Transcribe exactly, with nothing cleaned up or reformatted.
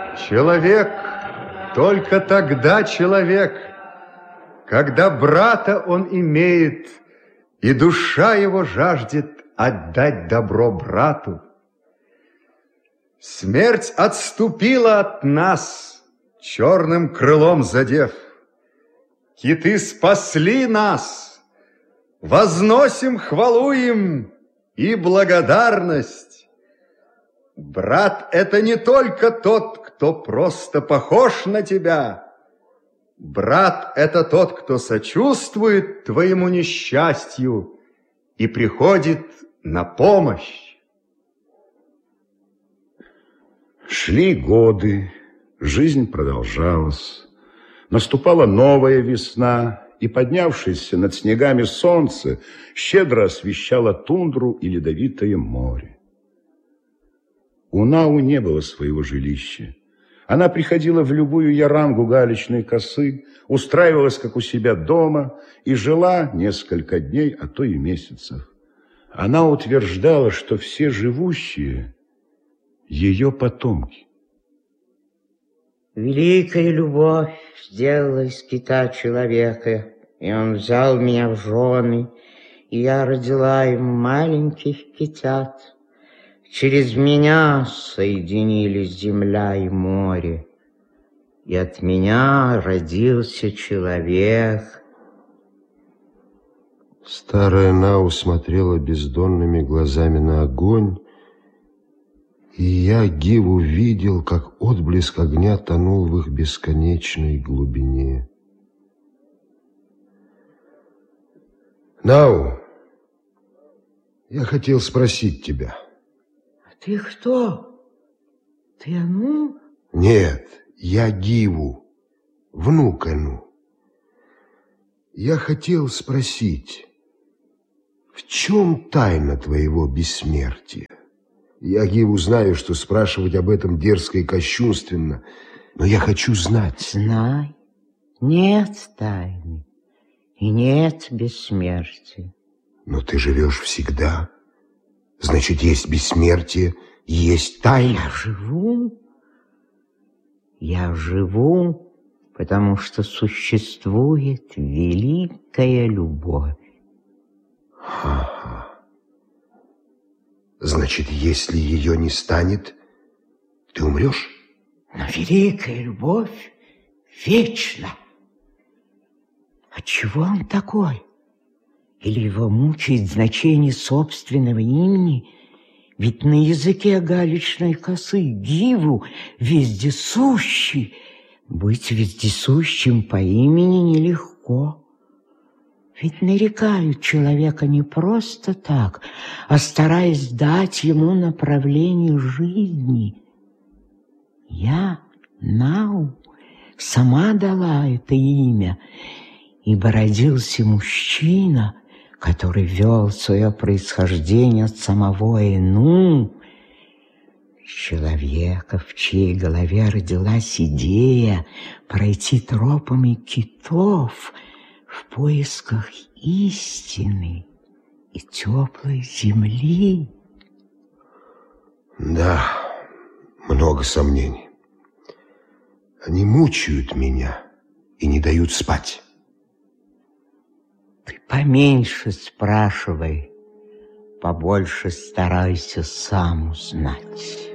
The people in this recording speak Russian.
Человек только тогда человек, когда брата он имеет, и душа его жаждет отдать добро брату. Смерть отступила от нас, черным крылом задев. Киты спасли нас, возносим хвалу им и благодарность. Брат — это не только тот, кто просто похож на тебя. Брат — это тот, кто сочувствует твоему несчастью и приходит на помощь. Шли годы, жизнь продолжалась. Наступала новая весна, и поднявшееся над снегами солнце щедро освещало тундру и ледовитое море. У Нау не было своего жилища. Она приходила в любую ярангу галечной косы, устраивалась, как у себя дома, и жила несколько дней, а то и месяцев. Она утверждала, что все живущие — ее потомки. Великая любовь сделала из кита человека, и он взял меня в жены, и я родила ему маленьких китят. Через меня соединились земля и море, и от меня родился человек. Старая Нау смотрела бездонными глазами на огонь, и я, Гиву, видел, как отблеск огня тонул в их бесконечной глубине. Нау, я хотел спросить тебя. Ты кто? Ты Ану? Нет, я Гиву, внук Ану. Я хотел спросить, в чем тайна твоего бессмертия? Я, Гиву, знаю, что спрашивать об этом дерзко и кощунственно, но я хочу знать. Знай, нет тайны и нет бессмертия. Но ты живешь всегда. Значит, есть бессмертие, есть тайна. Я живу, я живу, потому что существует великая любовь. Ага. Значит, если ее не станет, ты умрешь? Но великая любовь вечна. Отчего он такой? Или его мучает значение собственного имени? Ведь на языке галечной косы Гиву вездесущий. Быть вездесущим по имени нелегко. Ведь нарекают человека не просто так, а стараясь дать ему направление жизни. Я, Нау, сама дала это имя, ибо родился мужчина, который вел свое происхождение от самого Эну, человека, в чьей голове родилась идея пройти тропами китов в поисках истины и теплой земли. Да, много сомнений. Они мучают меня и не дают спать. Ты поменьше спрашивай, побольше старайся сам узнать.